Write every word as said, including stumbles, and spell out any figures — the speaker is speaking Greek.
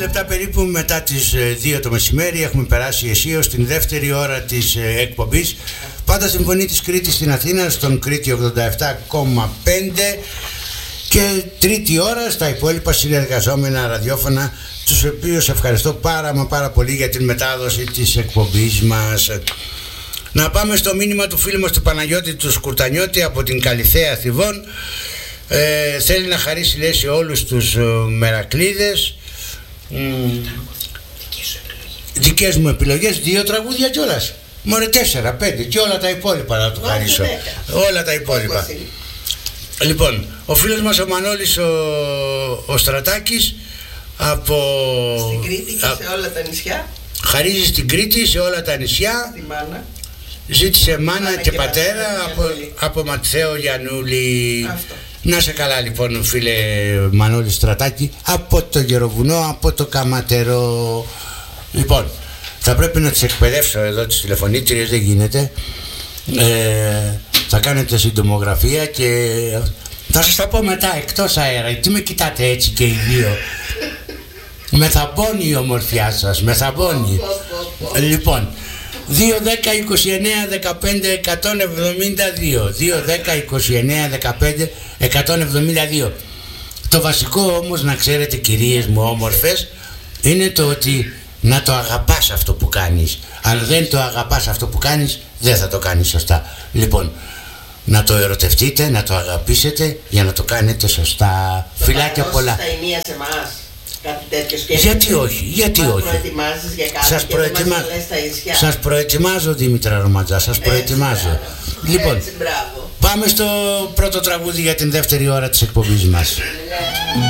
λεπτά περίπου μετά τις δύο το μεσημέρι έχουμε περάσει αισίως στην δεύτερη ώρα της εκπομπής. Πάντα Συμφωνή της Κρήτης στην Αθήνα, στον Κρήτη ογδόντα επτά κόμμα πέντε, και τρίτη ώρα στα υπόλοιπα συνεργαζόμενα ραδιόφωνα, τους οποίους ευχαριστώ πάρα μα πάρα πολύ για την μετάδοση της εκπομπής μας. Να πάμε στο μήνυμα του φίλου μας του Παναγιώτη του Σκουρτανιώτη από την Καλιθέα Θηβών. Ε, θέλει να χαρίσει, λέει, σε όλους τους ε, μερακλείδες. Mm. Δικές μου επιλογές, δύο τραγούδια κιόλας. Μωρέ, τέσσερα, πέντε και όλα τα υπόλοιπα να του χαρίσω. Όλα τα υπόλοιπα. Λοιπόν, ο φίλος μας ο Μανώλης ο, ο Στρατάκης από... Στην Κρήτη και α... σε όλα τα νησιά. Χαρίζει στην Κρήτη σε όλα τα νησιά. Στη μάνα. Ζήτησε μάνα, μάνα και, και πατέρα από, από Ματθαίο Γιαννούλη. Αυτό. Να σε καλά λοιπόν, φίλε Μανώλη Στρατάκη, από το Γεροβουνό, από το Καματερό. Λοιπόν, θα πρέπει να τις εκπαιδεύσω εδώ τις τηλεφωνήτριες, δεν γίνεται. ε, Θα κάνετε συντομογραφία και θα σας τα πω μετά εκτός αέρα. Τι με κοιτάτε έτσι και οι δύο? Με θαμπώνει η ομορφιά σας, με θαμπώνει. Λοιπόν, δύο δέκα είκοσι εννέα δεκαπέντε εκατόν εβδομήντα δύο, δύο δέκα είκοσι εννέα δεκαπέντε εκατόν εβδομήντα δύο. Το βασικό όμως, να ξέρετε κυρίες μου όμορφες, είναι το ότι να το αγαπάς αυτό που κάνεις. Αν δεν το αγαπάς αυτό που κάνεις, δεν θα το κάνεις σωστά. Λοιπόν, να το ερωτευτείτε, να το αγαπήσετε για να το κάνετε σωστά. Το φιλάκια πολλά. Τα ενία σε εμάς, κάτι τέτοιο σκέφτεσαι? Γιατί όχι, γιατί Μας όχι. προετοιμάζεις για κάτι Σας, και προετοιμα... δεν μας λες τα ίσια. σας προετοιμάζω, Δήμητρα Ρωματζά, σας προετοιμάζω. Λοιπόν, έτσι, μπράβο. πάμε στο πρώτο τραγούδι για την δεύτερη ώρα της εκπομπής μας.